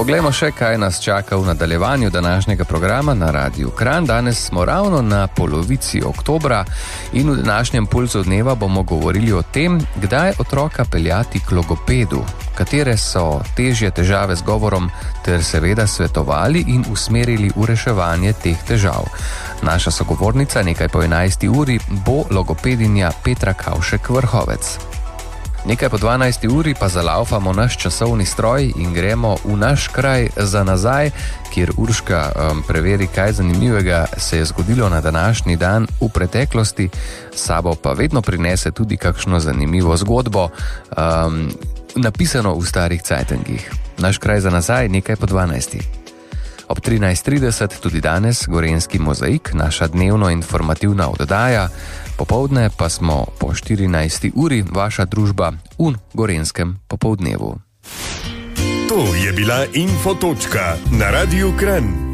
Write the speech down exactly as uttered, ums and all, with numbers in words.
Poglejmo še, kaj nas čaka v nadaljevanju današnjega programa na Radiu Kranj. Danes smo ravno na polovici oktobra in v današnjem Pulzu dneva bomo govorili o tem, kdaj otroka peljati k logopedu, katere so težje težave z govorom, ter seveda svetovali in usmerili v reševanje teh težav. Naša sogovornica nekaj po enajsti uri bo logopedinja Petra Kavšek Vrhovec. Nekaj po dvanajsti uri pa zalaufamo naš časovni stroj in gremo v naš kraj za nazaj, kjer Urška um, preveri, kaj zanimivega se je zgodilo na današnji dan v preteklosti, sabo pa vedno prinese tudi kakšno zanimivo zgodbo, um, napisano v starih cajtengih. Naš kraj za nazaj, nekaj po dvanajsti. Ob trinajst trideset tudi danes Gorenjski mozaik, naša dnevno informativna oddaja, popoldne pa smo po štirinajsti uri vaša družba v Gorenjskem popoldnevu. To je bila Infotočka na Radiu Kranj.